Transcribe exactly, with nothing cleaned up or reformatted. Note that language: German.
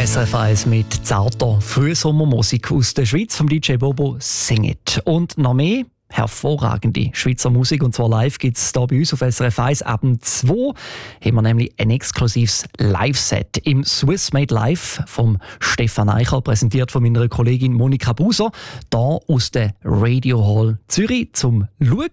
S R F eins mit zarter Frühsommermusik aus der Schweiz vom D J Bobo «Sing It». Und noch mehr hervorragende Schweizer Musik, und zwar live gibt es hier bei uns auf S R F eins. Ab zwei haben wir nämlich ein exklusives Live-Set im Swiss Made Live vom Stefan Eicher, präsentiert von meiner Kollegin Monika Buser, hier aus der Radio Hall Zürich, zum Schauen